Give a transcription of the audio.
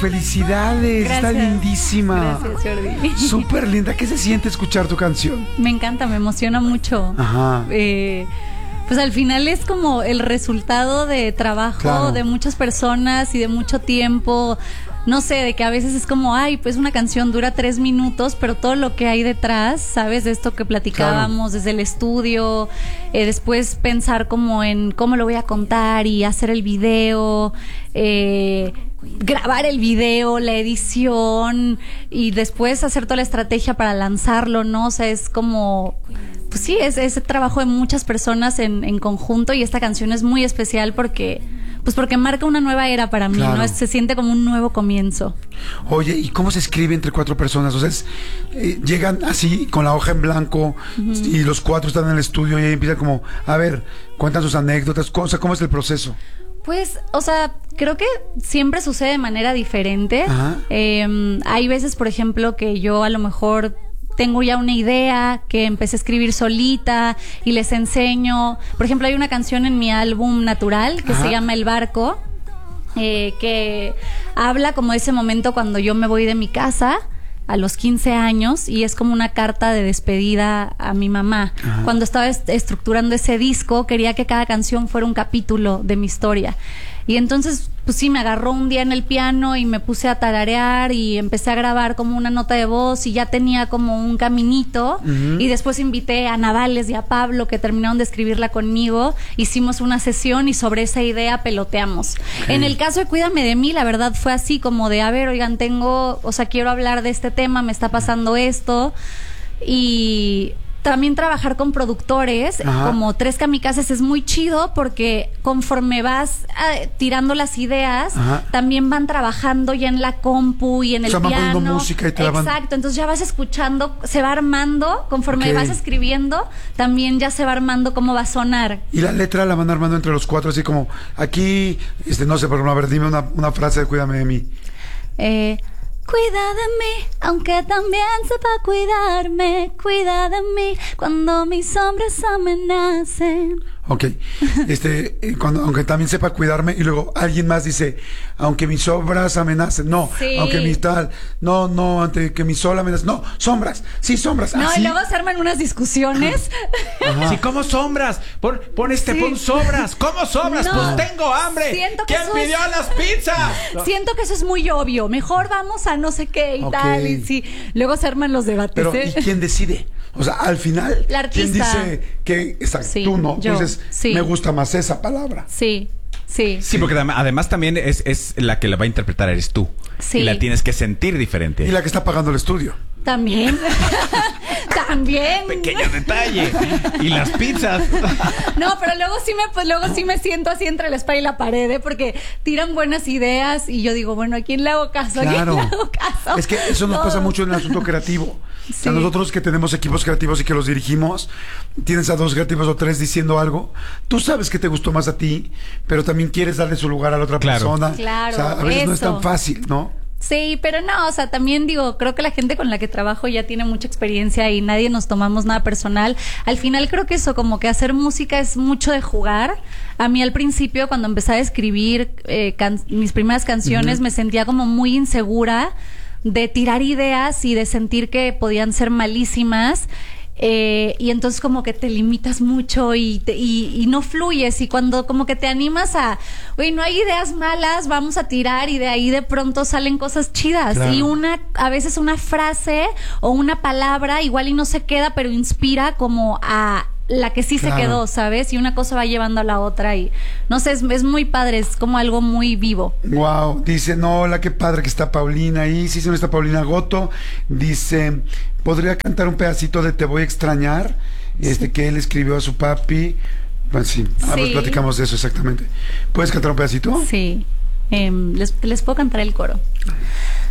Felicidades, Gracias. está lindísima. Gracias, Jordi. Súper linda. ¿Qué se siente escuchar tu canción? Me encanta, me emociona mucho. Ajá. Pues al final es como el resultado de trabajo, Claro, de muchas personas y de mucho tiempo. No sé, de que a veces es como, ay, pues una canción dura 3 minutos, pero todo lo que hay detrás, ¿sabes? De esto que platicábamos desde el estudio, después pensar como en cómo lo voy a contar y hacer el video, grabar el video, la edición y después hacer toda la estrategia para lanzarlo, ¿no? O sea, es como... Pues sí, es ese trabajo de muchas personas en conjunto y esta canción es muy especial porque marca una nueva era para mí, claro, ¿no? Se siente como un nuevo comienzo. Oye, ¿y cómo se escribe entre 4 personas? O sea, llegan así con la hoja en blanco y los 4 están en el estudio y ahí empiezan como, a ver, cuentan sus anécdotas, ¿cómo es el proceso? Pues, o sea, creo que siempre sucede de manera diferente. Hay veces, por ejemplo, que yo a lo mejor tengo ya una idea que empecé a escribir solita y les enseño. Por ejemplo, hay una canción en mi álbum Natural que se llama El Barco, que habla como de ese momento cuando yo me voy de mi casa a los 15 años y es como una carta de despedida a mi mamá. Cuando estaba estructurando ese disco, quería que cada canción fuera un capítulo de mi historia. Y entonces, pues sí, me agarró un día en el piano y me puse a tararear y empecé a grabar como una nota de voz y ya tenía como un caminito. Y después invité a Navales y a Pablo, que terminaron de escribirla conmigo. Hicimos una sesión y sobre esa idea peloteamos. En el caso de Cuídame de mí, la verdad fue así como de, a ver, oigan, quiero hablar de este tema, me está pasando esto. Y... también trabajar con productores como Tres Kamikazes es muy chido porque conforme vas tirando las ideas, también van trabajando ya en la compu y en el piano. Van poniendo música y te la van... Exacto, entonces ya vas escuchando, se va armando, conforme vas escribiendo, también ya se va armando cómo va a sonar. Y la letra la van armando entre los 4, así como, aquí, no sé, por ejemplo, a ver, dime una frase de Cuídame de mí. Cuida de mí, aunque también sepa cuidarme. Cuida de mí cuando mis hombres amenacen. Ok, aunque también sepa cuidarme. Y luego alguien más dice, aunque mis sombras amenacen. No, aunque mi tal. No, ante que mi sol amenace. No, sombras, sí, sombras. No, así. y luego se arman unas discusiones. Sí, ¿cómo sombras? Pon sobras. ¿Cómo sobras? No, pues tengo hambre. ¿Quién pidió las pizzas? Siento que eso es muy obvio. Mejor vamos a no sé qué y tal. Y sí, luego se arman los debates. Pero, ¿y quién decide? O sea, al final, la artista. ¿quién dice que, exacto, tú no? Yo, dices, me gusta más esa palabra. Sí, porque además también es la que la va a interpretar eres tú. Sí. Y la tienes que sentir diferente. Y la que está pagando el estudio. También. También. Pequeño detalle. Y las pizzas. No, pero luego sí me siento así entre la espalda y la pared, porque tiran buenas ideas y yo digo, bueno, ¿a quién le hago caso? Claro. ¿A quién le hago caso? Es que eso nos pasa mucho en el asunto creativo. O sea, nosotros que tenemos equipos creativos y que los dirigimos, tienes a 2 creativos o 3 diciendo algo, tú sabes que te gustó más a ti, pero también quieres darle su lugar a la otra persona. Claro, o sea, a veces no es tan fácil, ¿no? Sí, pero no, o sea, también digo, creo que la gente con la que trabajo ya tiene mucha experiencia y nadie nos tomamos nada personal. Al final creo que eso, como que hacer música es mucho de jugar. A mí al principio, cuando empecé a escribir mis primeras canciones, me sentía como muy insegura de tirar ideas y de sentir que podían ser malísimas. Y entonces como que te limitas mucho y no fluyes, y cuando como que te animas a, oye, no hay ideas malas, vamos a tirar, y de ahí de pronto salen cosas chidas. Claro. Y a veces una frase o una palabra igual y no se queda, pero inspira como a la que sí se quedó, ¿sabes? Y una cosa va llevando a la otra y no sé, es muy padre, es como algo muy vivo. Wow, dice, no, hola, qué padre que está Paulina ahí. Sí, no está Paulina Goto. Dice, ¿podría cantar un pedacito de Te voy a extrañar? Que él escribió a su papi. Bueno, sí, pues platicamos de eso exactamente. ¿Puedes cantar un pedacito? Sí, les puedo cantar el coro.